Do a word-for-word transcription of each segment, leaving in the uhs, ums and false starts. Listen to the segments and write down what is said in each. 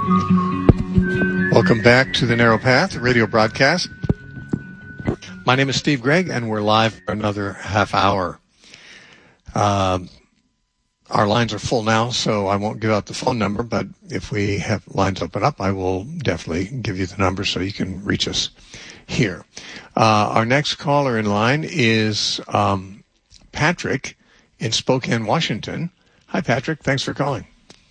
Welcome back to the Narrow Path radio broadcast. My name is Steve Gregg, and we're live for another half hour. Uh, our lines are full now, so I won't give out the phone number, but if we have lines open up, I will definitely give you the number so you can reach us here. Uh, our next caller in line is um, Patrick in Spokane, Washington. Hi, Patrick. Thanks for calling.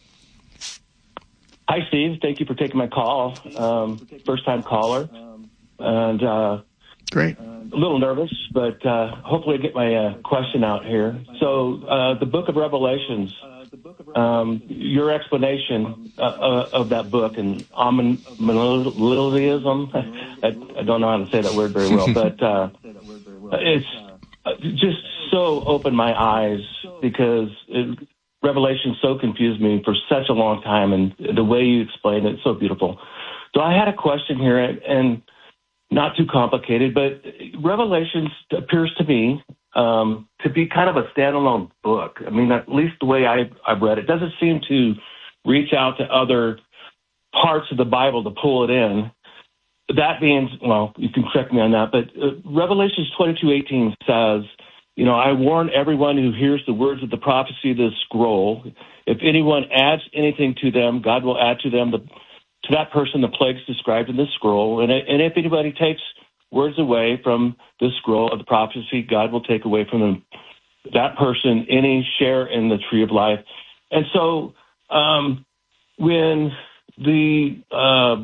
Hi, Steve. Thank you for taking my call. Um, first-time caller. And uh, great. A little nervous, but uh, hopefully I get my uh, question out here. So uh, the book of Revelations, um, your explanation uh, uh, of that book and amillennialism, I, I don't know how to say that word very well, but uh, it's just so opened my eyes because it, Revelation so confused me for such a long time, and the way you explained it, so beautiful. So I had a question here, and not too complicated, but Revelation appears to me um, to be kind of a standalone book. I mean, at least the way I, I've read it, doesn't seem to reach out to other parts of the Bible to pull it in. That being, well, you can correct me on that, but uh, Revelation twenty-two eighteen says, you know, I warn everyone who hears the words of the prophecy of this scroll. If anyone adds anything to them, God will add to them, the, to that person, the plagues described in this scroll. And, and if anybody takes words away from this scroll of the prophecy, God will take away from them, that person any share in the tree of life. And so um, when the uh,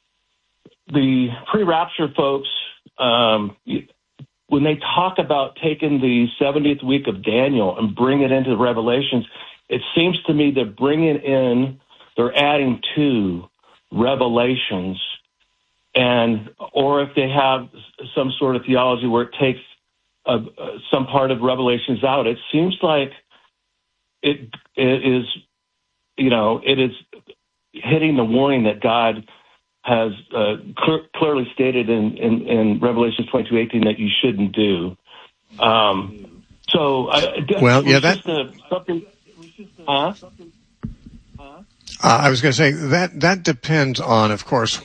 the pre-rapture folks, um, when they talk about taking the seventieth week of Daniel and bring it into the Revelations, it seems to me they're bringing in, they're adding to Revelations, and or if they have some sort of theology where it takes uh, some part of Revelations out, it seems like it, it is, you know, it is hitting the warning that God has uh, cl- clearly stated in, in, in Revelation twenty-two eighteen that you shouldn't do. Um, so, I, well, yeah, that. A, something, huh? Uh, I was going to say that that depends on, of course,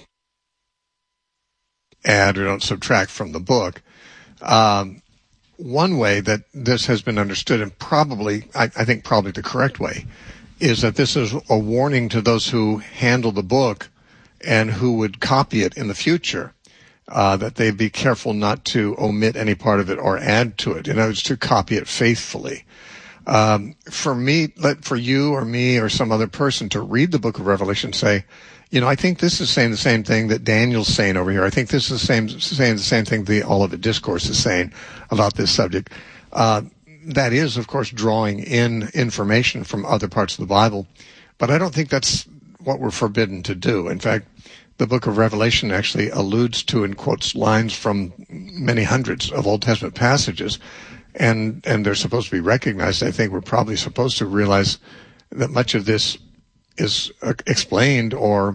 add or don't subtract from the book. Um, one way that this has been understood, and probably, I, I think probably the correct way, is that this is a warning to those who handle the book and who would copy it in the future, uh, that they be careful not to omit any part of it or add to it. In other words, to copy it faithfully. Um, for me, let, for you or me or some other person to read the book of Revelation and say, you know, I think this is saying the same thing that Daniel's saying over here. I think this is the same, saying the same thing the Olivet Discourse is saying about this subject. Uh, that is, of course, drawing in information from other parts of the Bible. But I don't think that's what we're forbidden to do. In fact, the book of Revelation actually alludes to and quotes lines from many hundreds of Old Testament passages, and and they're supposed to be recognized. I think we're probably supposed to realize that much of this is uh, explained or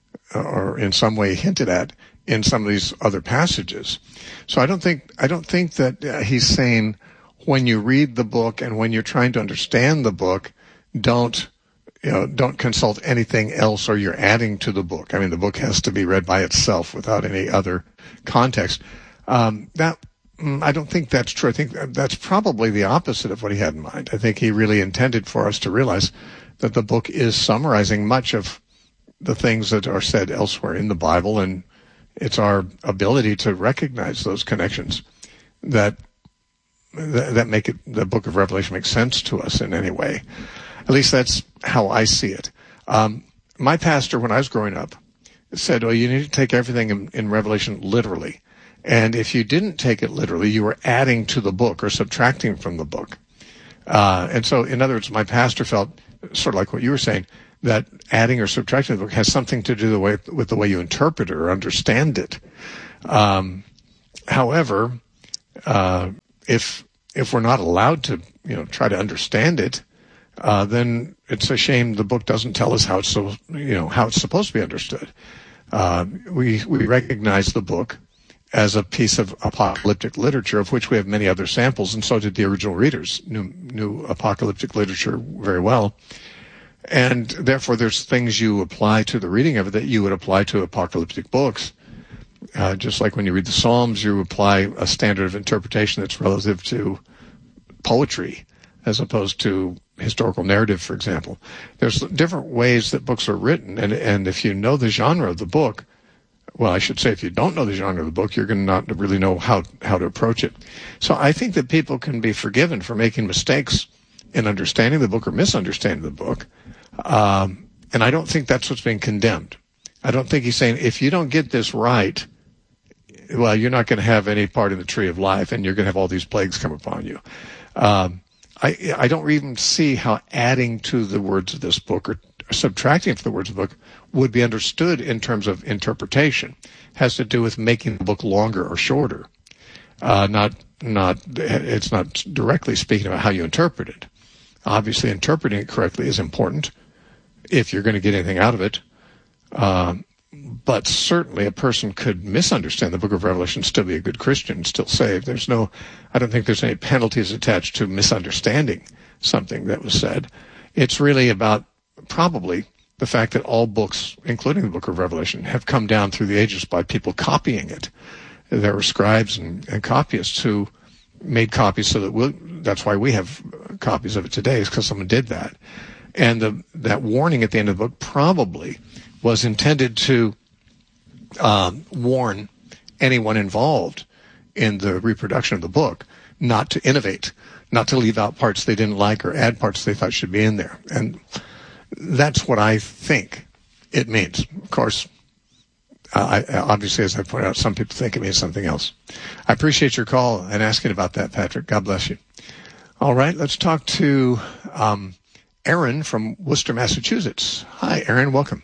or in some way hinted at in some of these other passages. So I don't think I don't think that uh, he's saying when you read the book and when you're trying to understand the book, don't you know don't consult anything else or you're adding to the book. I mean, the book has to be read by itself without any other context. Um, that I don't think that's true. I think that's probably the opposite of what he had in mind. I think he really intended for us to realize that the book is summarizing much of the things that are said elsewhere in the Bible, and it's our ability to recognize those connections that that make it, the book of Revelation make sense to us in any way. At least that's how I see it. Um, my pastor, when I was growing up, said, "Oh, you need to take everything in, in Revelation literally. And if you didn't take it literally, you were adding to the book or subtracting from the book." Uh, and so, in other words, my pastor felt, sort of like what you were saying, that adding or subtracting the book has something to do the way, with the way you interpret it or understand it. Um, however, uh, if if we're not allowed to, you know, try to understand it, uh, then it's a shame the book doesn't tell us how it's so, you know, how it's supposed to be understood. Uh, we we recognize the book as a piece of apocalyptic literature, of which we have many other samples, and so did the original readers, knew, knew apocalyptic literature very well. And therefore, there's things you apply to the reading of it that you would apply to apocalyptic books. Uh, just like when you read the Psalms, you apply a standard of interpretation that's relative to poetry as opposed to historical narrative, for example. There's different ways that books are written, and, and if you know the genre of the book, well, I should say if you don't know the genre of the book, you're going to not really know how, how to approach it. So I think that people can be forgiven for making mistakes in understanding the book or misunderstanding the book. Um, and I don't think that's what's being condemned. I don't think he's saying, if you don't get this right, well, you're not going to have any part in the tree of life, and you're going to have all these plagues come upon you. Um, I, I don't even see how adding to the words of this book or subtracting from the words of the book would be understood in terms of interpretation. It has to do with making the book longer or shorter. Uh, not, not, it's not directly speaking about how you interpret it. Obviously, interpreting it correctly is important if you're going to get anything out of it. Um, but certainly a person could misunderstand the book of Revelation, still be a good Christian, still saved. There's no, I don't think there's any penalties attached to misunderstanding something that was said. It's really about probably the fact that all books, including the book of Revelation, have come down through the ages by people copying it. There were scribes and, and copyists who made copies so that we'll, that's why we have copies of it today, is because someone did that. And the, that warning at the end of the book probably was intended to um, warn anyone involved in the reproduction of the book not to innovate, not to leave out parts they didn't like or add parts they thought should be in there. And that's what I think it means. Of course, I, obviously, as I pointed out, some people think it means something else. I appreciate your call and asking about that, Patrick. God bless you. All right, let's talk to um, Aaron from Worcester, Massachusetts. Hi, Aaron. Welcome.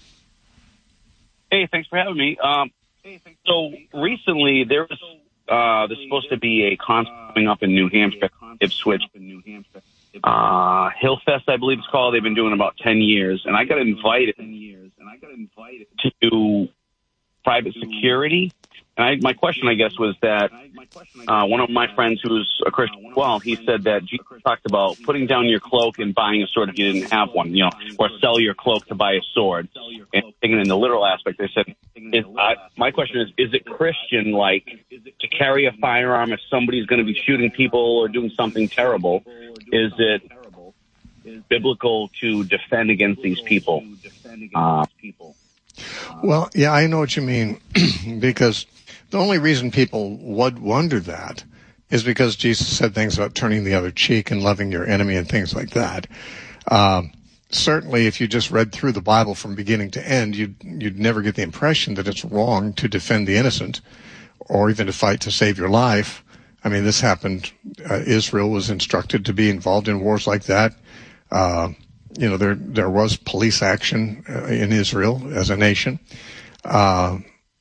Hey, thanks for having me. Um, so recently, there was uh, there's supposed to be a concert coming up in New Hampshire, Ipswich, uh, Hillfest, I believe it's called. They've been doing it about ten years, and I got invited to private security. And I, my question, I guess, was that uh, one of my friends who's a Christian as well, he said that Jesus talked about putting down your cloak and buying a sword if you didn't have one, you know, or sell your cloak to buy a sword. And thinking in the literal aspect, they said, is, I, my question is, is it Christian, like, to carry a firearm if somebody's going to be shooting people or doing something terrible? Is it biblical to defend against these people? Uh, Well, yeah, I know what you mean, because the only reason people would wonder that is because Jesus said things about turning the other cheek and loving your enemy and things like that. Um, certainly, if you just read through the Bible from beginning to end, you'd, you'd never get the impression that it's wrong to defend the innocent or even to fight to save your life. I mean, this happened. Uh, Israel was instructed to be involved in wars like that. Uh, You know, there there was police action uh, in Israel as a nation, uh,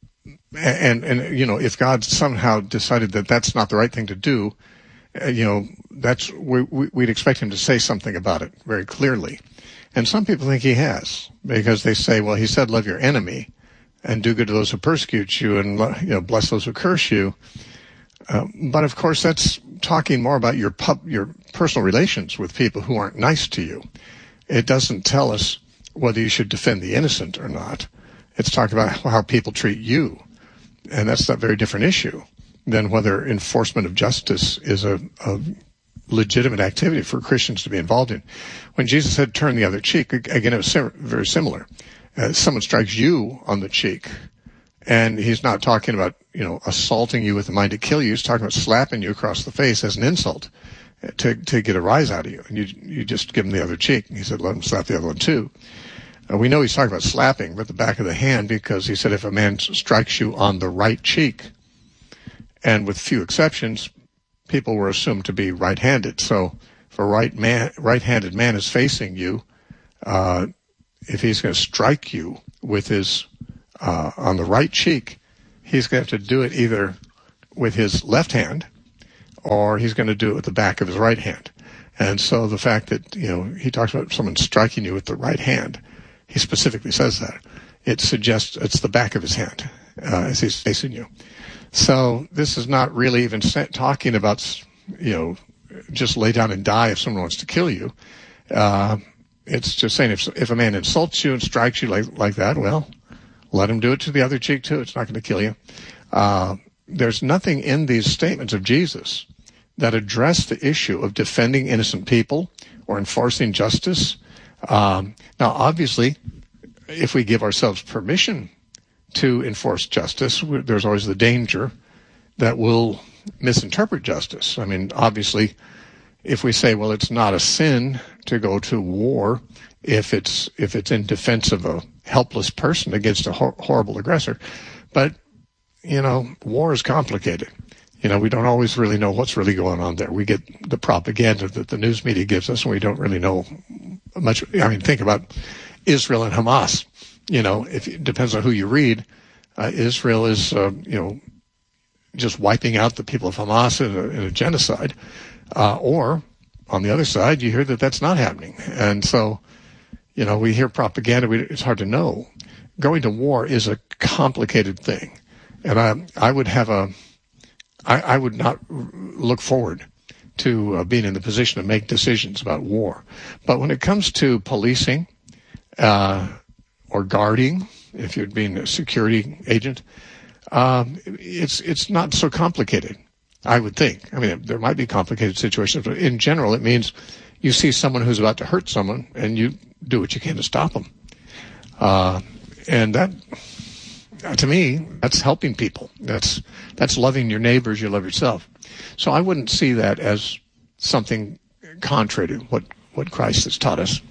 and and you know, if God somehow decided that that's not the right thing to do, uh, you know, that's we, we, we'd expect Him to say something about it very clearly. And some people think He has, because they say, well, He said, love your enemy, and do good to those who persecute you, and you know, bless those who curse you. Uh, but of course, that's talking more about your pub, your personal relations with people who aren't nice to you. It doesn't tell us whether you should defend the innocent or not. It's talking about how people treat you. And that's a very different issue than whether enforcement of justice is a, a legitimate activity for Christians to be involved in. When Jesus said turn the other cheek, again, it was very similar. Uh, someone strikes you on the cheek, and He's not talking about, you know, assaulting you with the mind to kill you. He's talking about slapping you across the face as an insult to to get a rise out of you, and you you just give him the other cheek. And He said, let him slap the other one too. Uh, we know He's talking about slapping, but the back of the hand, because He said if a man strikes you on the right cheek, and with few exceptions, people were assumed to be right-handed. So if a right man, right-handed man is facing you, uh, if he's going to strike you with his uh, on the right cheek, he's going to have to do it either with his left hand, or he's going to do it with the back of his right hand. And so the fact that, you know, He talks about someone striking you with the right hand, He specifically says that. It suggests it's the back of his hand uh, as he's facing you. So this is not really even talking about, you know, just lay down and die if someone wants to kill you. Uh, it's just saying if if a man insults you and strikes you like like that, well, let him do it to the other cheek too. It's not going to kill you. Uh, there's nothing in these statements of Jesus that address the issue of defending innocent people or enforcing justice. Um, now, obviously, if we give ourselves permission to enforce justice, there's always the danger that we'll misinterpret justice. I mean, obviously, if we say, well, it's not a sin to go to war if it's if it's in defense of a helpless person against a hor- horrible aggressor. But, you know, war is complicated. You know, we don't always really know what's really going on there. We get the propaganda that the news media gives us, and we don't really know much. I mean, think about Israel and Hamas. You know, if it depends on who you read, uh, Israel is, uh, you know, just wiping out the people of Hamas in a, in a genocide. Uh, or, on the other side, you hear that that's not happening. And so, you know, we hear propaganda. We, it's hard to know. Going to war is a complicated thing. And I, I would have a, I, I would not look forward to uh, being in the position to make decisions about war. But when it comes to policing, uh, or guarding, if you're being a security agent, um, it's, it's not so complicated. I would think. I mean, there might be complicated situations, but in general, it means you see someone who's about to hurt someone, and you do what you can to stop them. Uh, and that, to me, that's helping people. That's that's loving your neighbors. You love yourself. So I wouldn't see that as something contrary to what, what Christ has taught us.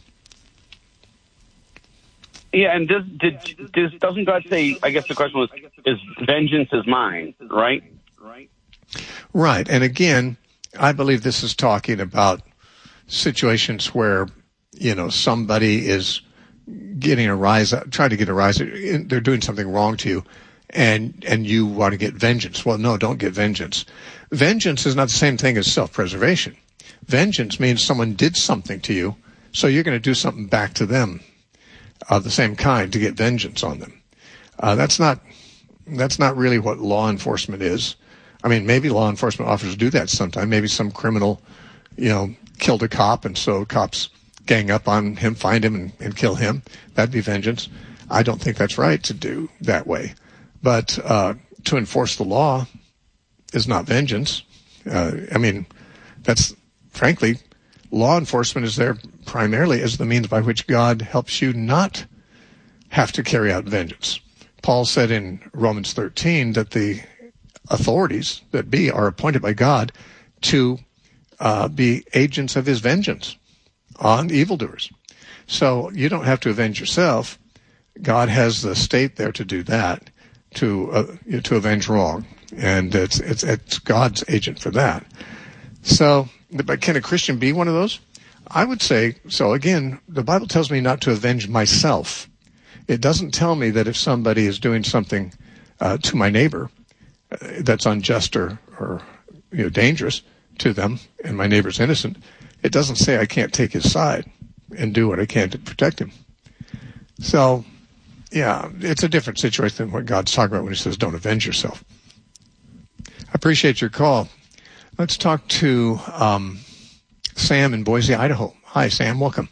Yeah, and does, did, does, doesn't God say, I guess the question was, is vengeance is mine, right? Right. And again, I believe this is talking about situations where, you know, somebody is getting a rise, trying to get a rise. They're doing something wrong to you, and, and you want to get vengeance. Well, no, don't get vengeance. Vengeance is not the same thing as self-preservation. Vengeance means someone did something to you, so you're going to do something back to them of the same kind to get vengeance on them. Uh, that's not, that's not really what law enforcement is. I mean, maybe law enforcement officers do that sometime. Maybe some criminal, you know, killed a cop, and so cops gang up on him, find him, and, and kill him. That'd be vengeance. I don't think that's right to do that way. But uh, to enforce the law is not vengeance. Uh, I mean, that's, frankly, law enforcement is there primarily as the means by which God helps you not have to carry out vengeance. Paul said in Romans thirteen that the authorities that be are appointed by God to uh, be agents of his vengeance on evildoers. So you don't have to avenge yourself. God has the state there to do that, to uh, to avenge wrong, and it's it's it's God's agent for that. So, but can a Christian be one of those? I would say so. Again, the Bible tells me not to avenge myself. It doesn't tell me that if somebody is doing something uh, to my neighbor that's unjust or, or you know, dangerous to them, and my neighbor's innocent, it doesn't say I can't take his side and do what I can to protect him. So, yeah, it's a different situation than what God's talking about when he says don't avenge yourself. I appreciate your call. Let's talk to um, Sam in Boise, Idaho. Hi, Sam. Welcome.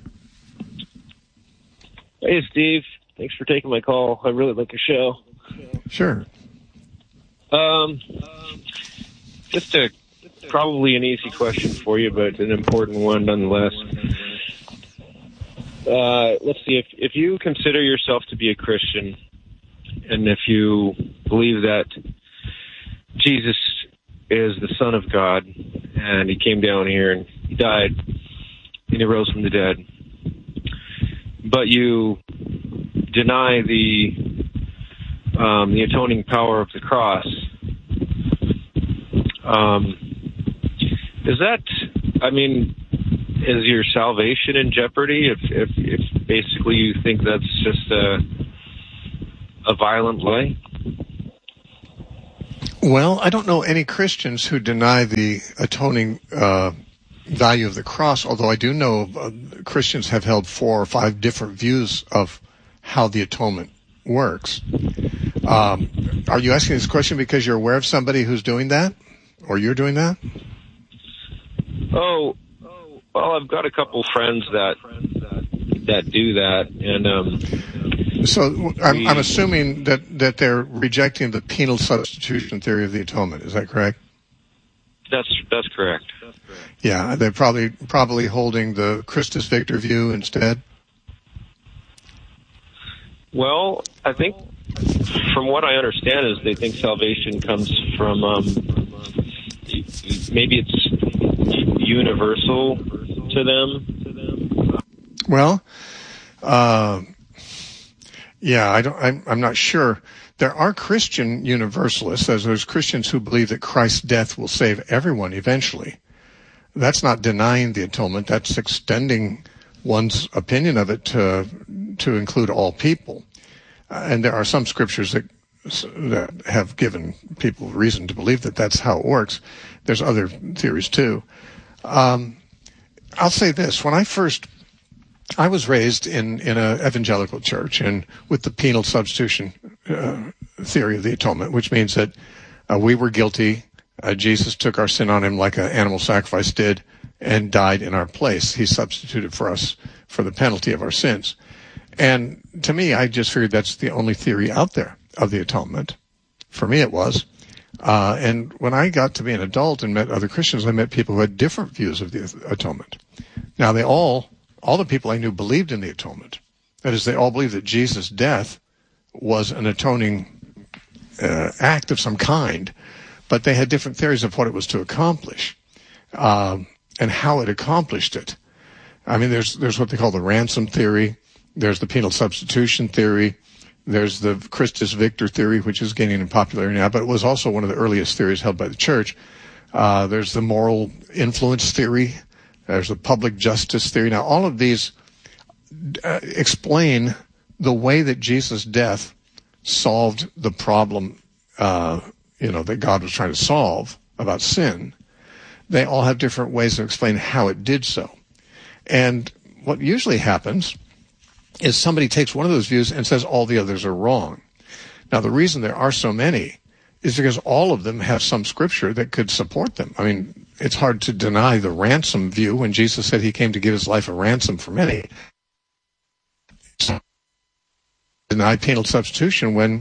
Hey, Steve. Thanks for taking my call. I really like your show. Sure. Um, just a probably an easy question for you, but an important one nonetheless. Uh, let's see. If if you consider yourself to be a Christian, and if you believe that Jesus is the Son of God, and he came down here and he died, and he rose from the dead, but you deny the Um, the atoning power of the cross. Um, is that, I mean, is your salvation in jeopardy if, if, if basically you think that's just a, a violent lie? Well, I don't know any Christians who deny the atoning uh, value of the cross, although I do know uh, Christians have held four or five different views of how the atonement works. Um, are you asking this question because you're aware of somebody who's doing that, or you're doing that? Oh, Well, I've got a couple friends that that do that, and um, so I'm, we, I'm assuming that, that they're rejecting the penal substitution theory of the atonement. Is that correct? That's that's correct. Yeah, they're probably probably holding the Christus Victor view instead. Well, I think from what I understand is they think salvation comes from um, maybe it's universal to them. Well, uh, yeah, I don't. I'm, I'm not sure. There are Christian universalists, as there's Christians who believe that Christ's death will save everyone eventually. That's not denying the atonement. That's extending one's opinion of it to to include all people. Uh, and there are some scriptures that that have given people reason to believe that that's how it works. There's other theories too. Um, I'll say this: when I first, I was raised in in an evangelical church, and with the penal substitution uh, theory of the atonement, which means that uh, we were guilty. Uh, Jesus took our sin on him like an animal sacrifice did and died in our place. He substituted for us for the penalty of our sins. And to me, I just figured that's the only theory out there of the atonement. For me, it was. Uh, and when I got to be an adult and met other Christians, I met people who had different views of the atonement. Now, they all, all the people I knew believed in the atonement. That is, they all believed that Jesus' death was an atoning uh, act of some kind, but they had different theories of what it was to accomplish, um, and how it accomplished it. I mean, there's there's what they call the ransom theory. There's the penal substitution theory. There's the Christus Victor theory, which is gaining in popularity now, but it was also one of the earliest theories held by the church. Uh, there's the moral influence theory. There's the public justice theory. Now, all of these uh, explain the way that Jesus' death solved the problem uh you know, that God was trying to solve about sin. They all have different ways to explain how it did so. And what usually happens is somebody takes one of those views and says all the others are wrong. Now, the reason there are so many is because all of them have some scripture that could support them. I mean, it's hard to deny the ransom view when Jesus said he came to give his life a ransom for many. Deny penal substitution when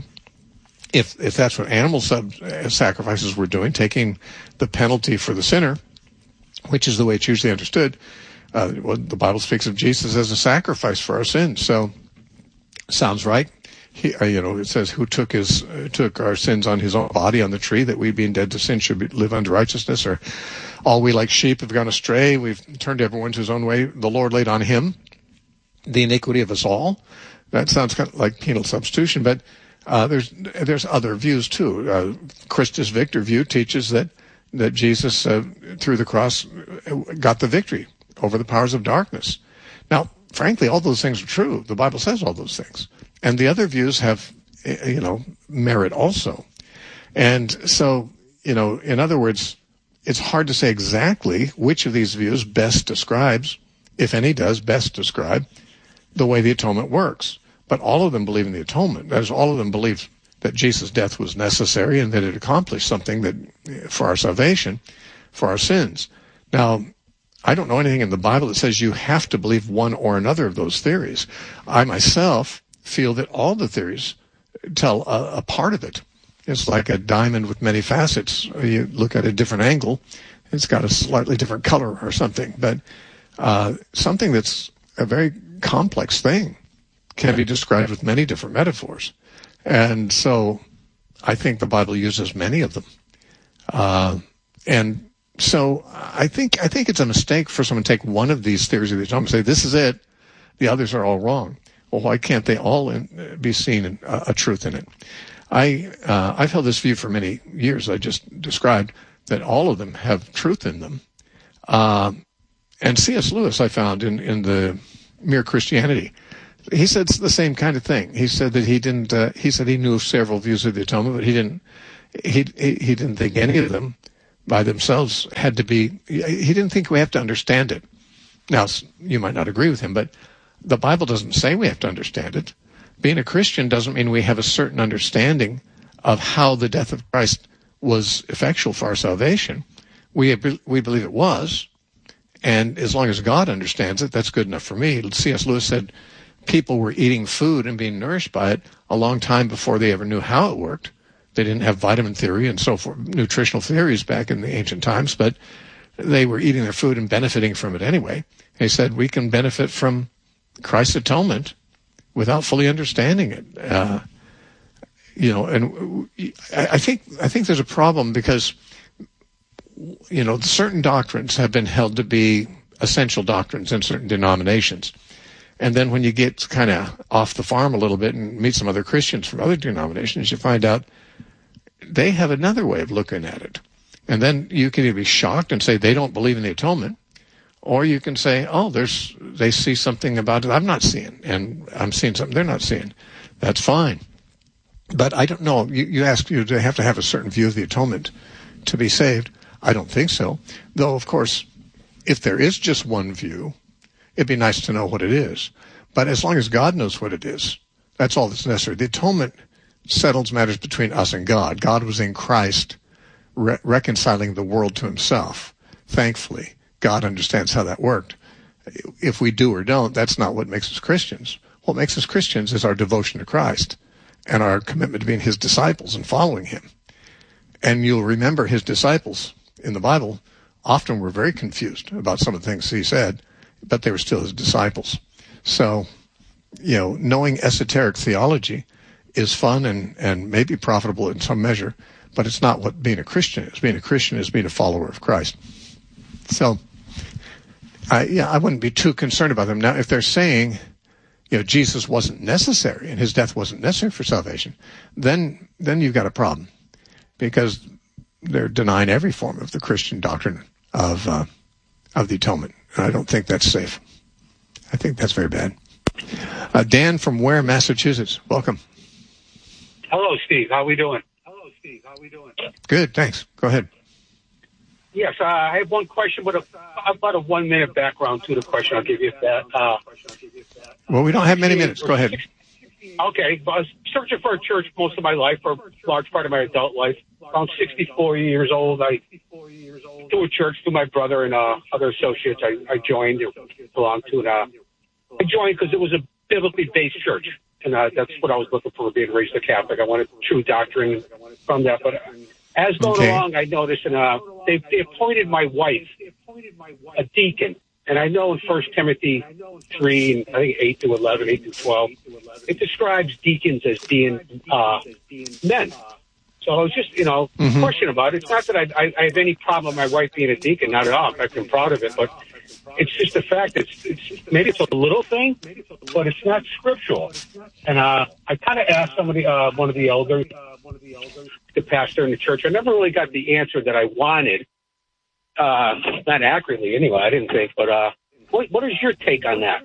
If if that's what animal sub, uh, sacrifices were doing, taking the penalty for the sinner, which is the way it's usually understood, uh, well, the Bible speaks of Jesus as a sacrifice for our sins. So, sounds right. He, uh, you know, it says, "Who took his uh, took our sins on his own body on the tree, that we, being dead to sin, should be, live unto righteousness." Or, "All we like sheep have gone astray; we've turned everyone to his own way. The Lord laid on him the iniquity of us all." That sounds kind of like penal substitution, but Uh, there's there's other views too. Uh, Christus Victor view teaches that that Jesus uh, through the cross got the victory over the powers of darkness. Now, frankly, all those things are true. The Bible says all those things, and the other views have, you know, merit also. And so, you know, in other words, it's hard to say exactly which of these views best describes, if any does, best describe the way the atonement works. But all of them believe in the atonement. That is, all of them believe that Jesus' death was necessary and that it accomplished something that for our salvation, for our sins. Now, I don't know anything in the Bible that says you have to believe one or another of those theories. I myself feel that all the theories tell a, a part of it. It's like a diamond with many facets. You look at a different angle, it's got a slightly different color or something. But uh, something that's a very complex thing can be described with many different metaphors. And so I think the Bible uses many of them. Uh, and so I think I think it's a mistake for someone to take one of these theories of the atonement and say, this is it, the others are all wrong. Well, why can't they all in, be seen in, uh, a truth in it? I, uh, I've held this view for many years, I just described, that all of them have truth in them. Uh, and C S Lewis, I found in, in the Mere Christianity, he said the same kind of thing. He said that he didn't. Uh, he said he knew several views of the atonement, but he didn't. He, he he didn't think any of them by themselves had to be. He didn't think we have to understand it. Now, you might not agree with him, but the Bible doesn't say we have to understand it. Being a Christian doesn't mean we have a certain understanding of how the death of Christ was effectual for our salvation. We we believe it was, And as long as God understands it, that's good enough for me. C S Lewis said people were eating food and being nourished by it a long time before they ever knew how it worked. They didn't have vitamin theory and so forth, nutritional theories back in the ancient times, but they were eating their food and benefiting from it anyway. He said we can benefit from Christ's atonement without fully understanding it. Uh, you know, and I think I think there's a problem because, you know, certain doctrines have been held to be essential doctrines in certain denominations. And then when you get kind of off the farm a little bit and meet some other Christians from other denominations, you find out they have another way of looking at it. And then you can either be shocked and say they don't believe in the atonement, or you can say, oh, there's they see something about it I'm not seeing, and I'm seeing something they're not seeing. That's fine. But I don't know. You, you ask, you do have to have a certain view of the atonement to be saved. I don't think so. Though, of course, if there is just one view, it'd be nice to know what it is. But as long as God knows what it is, that's all that's necessary. The atonement settles matters between us and God. God was in Christ re- reconciling the world to himself. Thankfully, God understands how that worked. If we do or don't, that's not what makes us Christians. What makes us Christians is our devotion to Christ and our commitment to being his disciples and following him. And you'll remember his disciples in the Bible often were very confused about some of the things he said, but they were still his disciples. So, you know, knowing esoteric theology is fun and, and maybe profitable in some measure, but it's not what being a Christian is. Being a Christian is being a follower of Christ. So, I, yeah, I wouldn't be too concerned about them. Now, if they're saying, you know, Jesus wasn't necessary and his death wasn't necessary for salvation, then then you've got a problem, because they're denying every form of the Christian doctrine of uh, of the atonement. And I don't think that's safe. I think that's very bad. Uh, Dan from Ware, Massachusetts. Welcome. Hello, Steve. How we doing? Hello, Steve. How we doing? Good, thanks. Go ahead. Yes, uh, I have one question, but a, about a one-minute background to the question. I'll give you that. Uh, well, we don't have many minutes. Go ahead. Okay. I was searching for a church most of my life, for a large part of my adult life. Around sixty-four years old, I to a church through my brother and uh, other associates. I, I joined, belonged to, and uh, I joined because it was a biblically based church, and uh, that's what I was looking for, being raised a Catholic. I wanted true doctrine from that. But as going okay. along, I noticed, and uh, they, they appointed my wife a deacon. And I know in First Timothy three, and I think eight to eleven, eight to twelve, it describes deacons as being uh, men. So I was just, you know, mm-hmm. questioning about it. It's not that I, I, I have any problem with my wife being a deacon, not at all. In fact, I'm proud of it. But it's just the fact that it's, it's maybe it's a little thing, but it's not scriptural. And uh, I kind of asked somebody, uh, one of the elders, the pastor in the church. I never really got the answer that I wanted. Uh, not accurately, anyway. I didn't think. But uh, what, what is your take on that?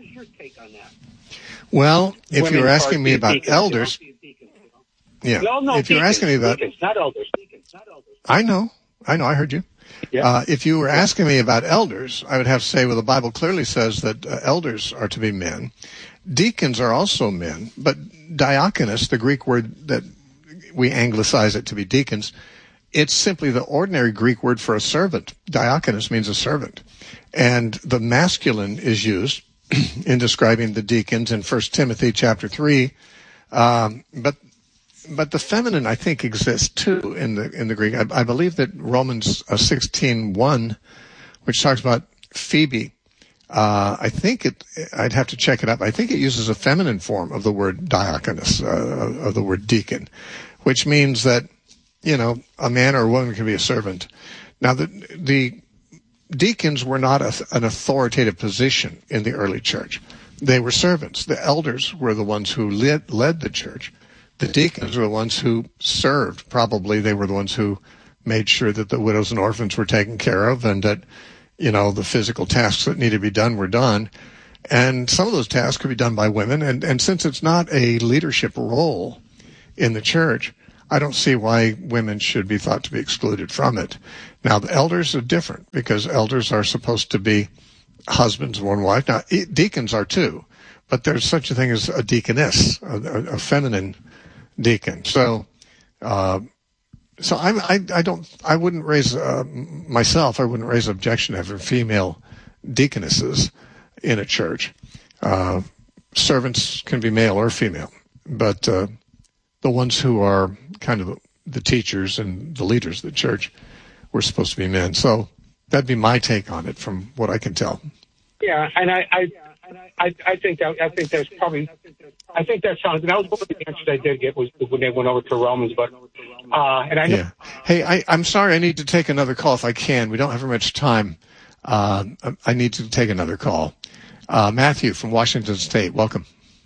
Well, if Women you're asking me about deacons, elders. You know? Yeah. No, no, if you're deacons, asking me about, deacons, not elders. Deacons, not elders. I know, I know, I heard you. Yeah. Uh, if you were asking me about elders, I would have to say, well, the Bible clearly says that uh, elders are to be men. Deacons are also men, but diakonos, the Greek word that we anglicize it to be deacons, it's simply the ordinary Greek word for a servant. Diakonos means a servant, and the masculine is used in describing the deacons in First Timothy chapter three, um, but. But the feminine, I think, exists too in the in the Greek. I, I believe that Romans uh, sixteen one, which talks about Phoebe, uh, I think it. I'd have to check it up. I think it uses a feminine form of the word diakonos, uh, of the word deacon, which means that, you know, a man or a woman can be a servant. Now, the the deacons were not a, an authoritative position in the early church. They were servants. The elders were the ones who led, led the church. The deacons were the ones who served. Probably they were the ones who made sure that the widows and orphans were taken care of, and that, you know, the physical tasks that needed to be done were done. And some of those tasks could be done by women. And, and since it's not a leadership role in the church, I don't see why women should be thought to be excluded from it. Now, the elders are different, because elders are supposed to be husbands of one wife. Now, deacons are too, but there's such a thing as a deaconess, a, a, a feminine deacon. So, uh, so I, I, I don't, I wouldn't raise, uh, myself, I wouldn't raise objection to having a female deaconesses in a church. Uh, servants can be male or female, but uh, the ones who are kind of the, the teachers and the leaders of the church were supposed to be men. So that'd be my take on it from what I can tell. Yeah, and I, I, I, I think that I think that's probably, I think that sounds. That was one of the answers I did get was when they went over to Romans. But uh, and I know. Yeah. Hey, I, I'm sorry. I need to take another call if I can. We don't have very much time. Uh, I need to take another call. Uh, Matthew from Washington State, welcome.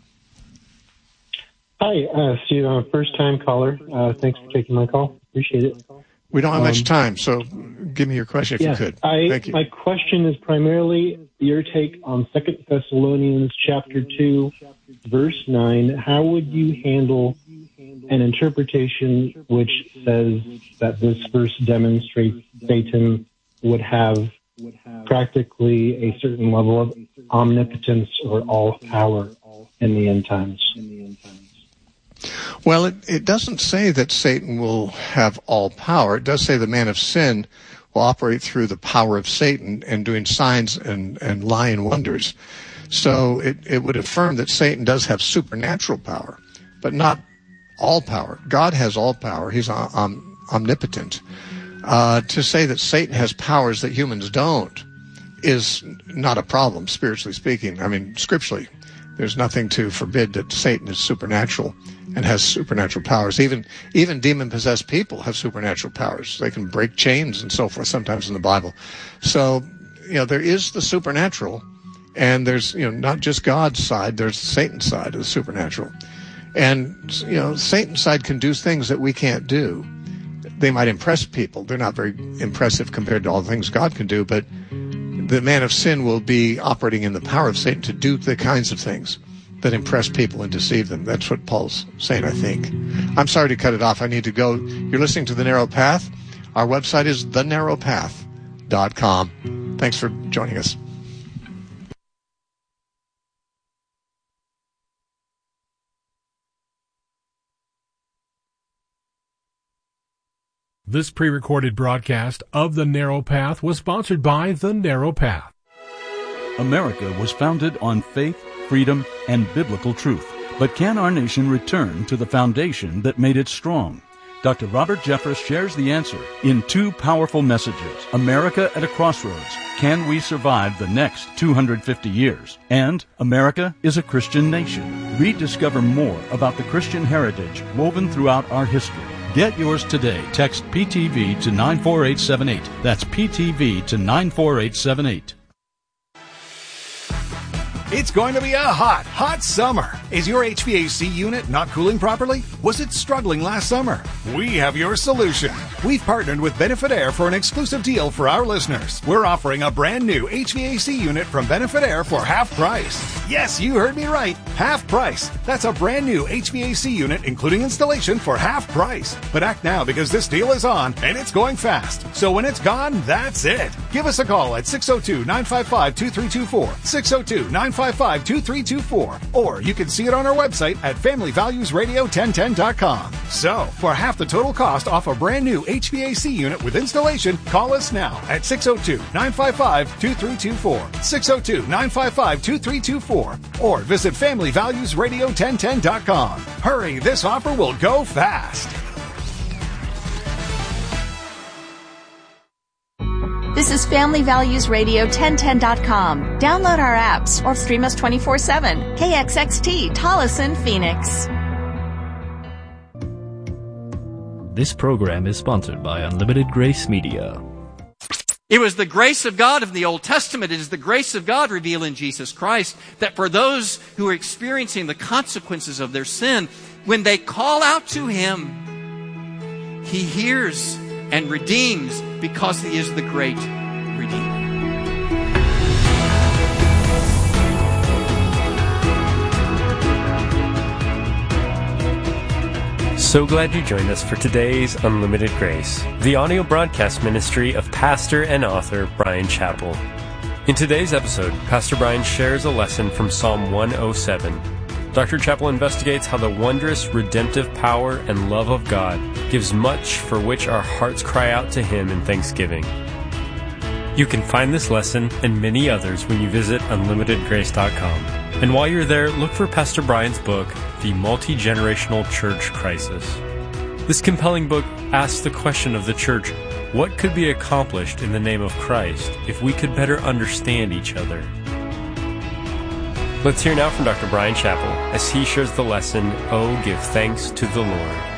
Hi, uh, Steve. I'm a first-time caller. Uh, thanks for taking my call. Appreciate it. We don't have um, much time, so give me your question if yeah, you could. I, Thank you. My question is primarily your take on Second Thessalonians chapter two, verse nine. How would you handle an interpretation which says that this verse demonstrates Satan would have practically a certain level of omnipotence or all power in the end times? Well, it, it doesn't say that Satan will have all power. It does say the man of sin will operate through the power of Satan and doing signs and, and lying wonders. So it, it would affirm that Satan does have supernatural power, but not all power. God has all power. He's om- omnipotent. Uh, to say that Satan has powers that humans don't is not a problem, spiritually speaking. I mean, scripturally, there's nothing to forbid that Satan is supernatural and has supernatural powers. Even even demon-possessed people have supernatural powers. They can break chains and so forth sometimes in the Bible. So, you know, there is the supernatural, and there's, you know, not just God's side, there's Satan's side of the supernatural. And, you know, Satan's side can do things that we can't do. They might impress people. They're not very impressive compared to all the things God can do, but the man of sin will be operating in the power of Satan to do the kinds of things that impress people and deceive them. That's what Paul's saying, I think. I'm sorry to cut it off. I need to go. You're listening to The Narrow Path. Our website is the narrow path dot com. Thanks for joining us. This pre-recorded broadcast of The Narrow Path was sponsored by The Narrow Path. America was founded on faith, freedom, and biblical truth. But can our nation return to the foundation that made it strong? Doctor Robert Jeffress shares the answer in two powerful messages. America at a Crossroads. Can we survive the next two hundred fifty years? And America is a Christian nation. Rediscover more about the Christian heritage woven throughout our history. Get yours today. Text P T V to nine four eight seven eight. That's P T V to nine four eight seven eight. It's going to be a hot, hot summer. Is your H V A C unit not cooling properly? Was it struggling last summer? We have your solution. We've partnered with Benefit Air for an exclusive deal for our listeners. We're offering a brand new H V A C unit from Benefit Air for half price. Yes, you heard me right. Half price. That's a brand new H V A C unit, including installation, for half price. But act now because this deal is on and it's going fast. So when it's gone, that's it. Give us a call at six oh two, nine five five, two three two four, six oh two, nine five five, two three two four, or you can see it on our website at family values radio ten ten dot com. So, for half the total cost off a brand new H V A C unit with installation, call us now at six oh two, nine five five, two three two four, six oh two, nine five five, two three two four, or visit family values radio ten ten dot com. Hurry, this offer will go fast. This is Family Values Radio ten ten dot com. Download our apps or stream us twenty-four seven. K X X T, Tolleson, Phoenix. This program is sponsored by Unlimited Grace Media. It was the grace of God of the Old Testament. It is the grace of God revealed in Jesus Christ that for those who are experiencing the consequences of their sin, when they call out to Him, He hears and redeems because He is the great Redeemer. So glad you joined us for today's Unlimited Grace, the audio broadcast ministry of pastor and author Bryan Chapell. In today's episode, Pastor Bryan shares a lesson from Psalm one oh seven. Doctor Chapell investigates how the wondrous redemptive power and love of God gives much for which our hearts cry out to Him in thanksgiving. You can find this lesson and many others when you visit unlimited grace dot com. And while you're there, look for Pastor Brian's book, The Multi-Generational Church Crisis. This compelling book asks the question of the church, what could be accomplished in the name of Christ if we could better understand each other? Let's hear now from Doctor Bryan Chapell as he shares the lesson, Oh, Give Thanks to the Lord.